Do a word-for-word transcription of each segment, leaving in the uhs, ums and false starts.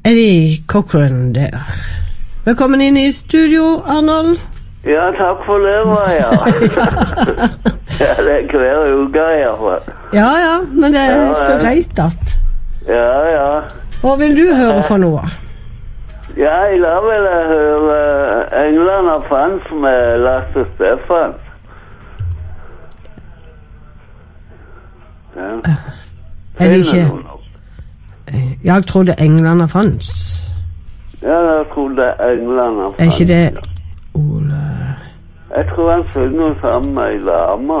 Eddie Cochran der. Velkommen inn i studio, Arnold. Ja, takk for det, Maja. Ja, det er hver uke, i hvert fall. Ja, ja, men det er ja, så greit at. Ja, ja. Hva vil du høre for noe? Ja, i dag vil jeg høre England og Frans med Lasse Stefan. Ja. Er det ikke... Jeg trodde England og Frans. Ja, jeg trodde England og Frans. Er ikke det Ole... Jeg tror han synger sammen med en dame.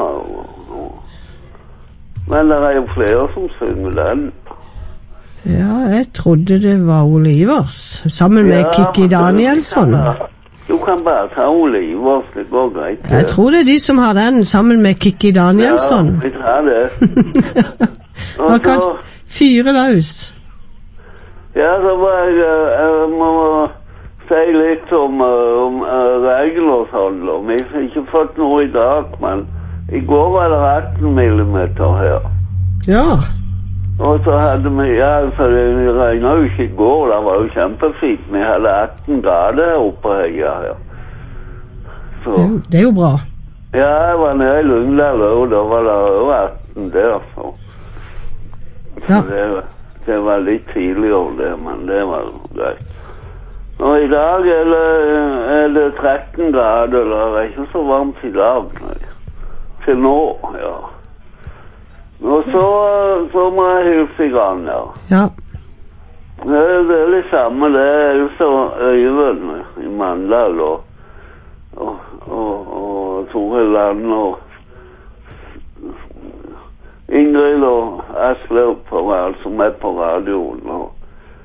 Men det er jo flere som synger den. Ja, jeg trodde det var Ole Ivers, sammen med ja, Kikki Danielsson. Du kan, du kan bare ta Ole Ivers, det går greit. Jeg tror det er de som har den, sammen med Kikki Danielsson. Ja, vi tar det. Man kan fyre løs. Ja, så må jeg, jeg må si litt om, om uh, regler og sånn. Vi har ikke fått noe i dag, men i går var det atten millimeter her. Ja. Og så hadde vi, ja, så det regnet jo ikke i går, det var jo kjempefint. Vi hadde atten grader oppe her. Så. Det er jo bra. Ja, jeg var nede i Lyngdal, og da var det over atten der, så. Så ja. det, det var litt tidlig over det, men det var greit. Og i dag er det, er det tretten grader, det er ikke så varmt i dag. Nei. Til nå, ja. Og så, så må jeg hilse i gang, ja. Ja. Det er det det samme, det er jo så Øyvind i Mandal og, og, og, og Tore Land og Ingrid og Asle Opphavall som er på radioen. Og,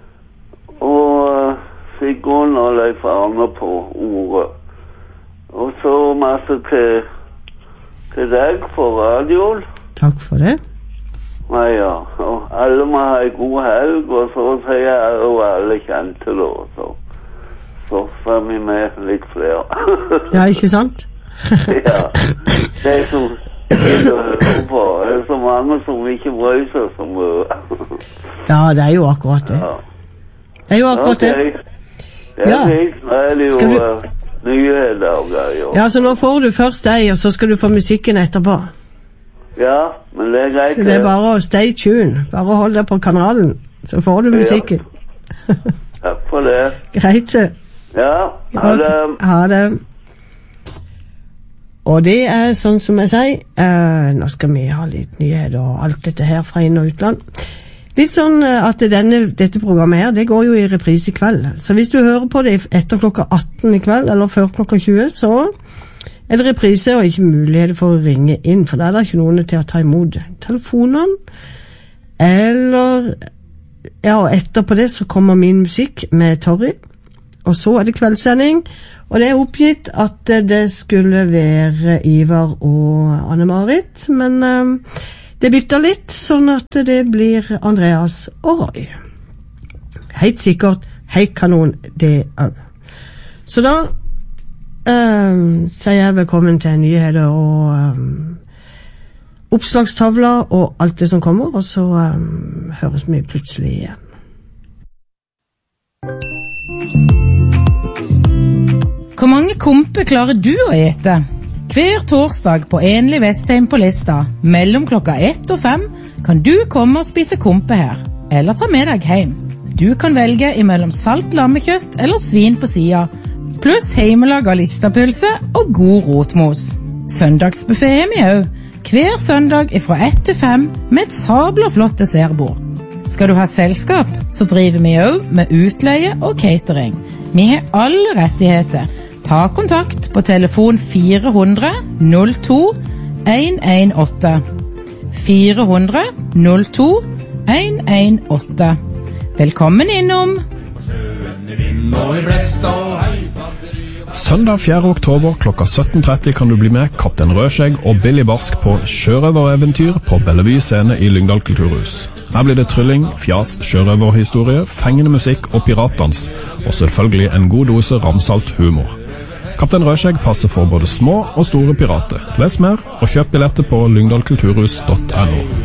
og Sigurd og Leif Arne på ordet. Og så masse til, til deg på radioen. Takk for det. Ja, ja. Og alle må ha en god helg, og så sier jeg jo alle kjente det, og så, så får vi med litt flere. Ja, ikke sant? Ja, det er så ikke å høre på. Det er så mange som ikke bryr seg så mye. Ja, det er jo akkurat det. Ja. Det er jo akkurat det. Okay. Det er litt, nå er det jo du... nyheter og greier. Ja, så nå får du først deg, og så skal du få musikken etterpå. Ja, men det er greit. Så det er bare å stay tuned. Bare hold deg på kanalen, så får du musikken. Ja. Takk for det. Greit. Ja, ha det. Ha det. Og det er sånn som jeg sier, uh, nå skal vi ha litt nyheter og alt dette her fra inn- og utland. Litt sånn at denne, dette programmet her, det går jo i reprise i kveld. Så hvis du hører på det etter klokka atten i kveld, eller før klokka tjue, så er det reprise og ikke mulighet for å ringe inn, for da er det ikke noen til å ta imot telefonen. Eller, ja, og etterpå det så kommer min musikk med Torry, og så er det kveldssending, og det er oppgitt at det skulle være Ivar og Anne-Marit, men um, det bytter litt, sånn at det blir Andreas og Roy. Helt sikkert, helt kanon, det òg. Så da Uh, sier jeg velkommen til nyheter og um, oppslagstavler og alt det som kommer, og så um, høres vi plutselig igjen. Hvor mange kompe klarer du å ete? Hver torsdag på Enlig Vestheim på Lista, mellom klokka ett og fem, kan du komme og spise kompe her, eller ta med deg hjem. Du kan velge imellom salt lammekjøtt eller svin på sida, pluss heimelaga listapølse og god rotmos. Søndagsbuffet er vi òg, hver søndag fra ett til fem med et sabla flott dessertbord. Skal du ha selskap, så driver vi òg med utleie og catering. Vi har alle rettigheter. Ta kontakt på telefon fire hundre null to en en åtte. fire hundre null to en en åtte. Velkommen innom! Søndag fjerde oktober klokka sytten tretti kan du bli med Kaptein Rødskjegg og Billy Barsk på sjørøvereventyr på Bellevue scene i Lyngdal kulturhus. Her blir det trylling, fjas, sjørøverhistorie, fengende musikk og piratdans, og selvfølgelig en god dose ramsalt humor. Kaptein Rødskjegg passer for både små og store pirater. Les mer og kjøp billetter på lyngdalkulturhus punktum no.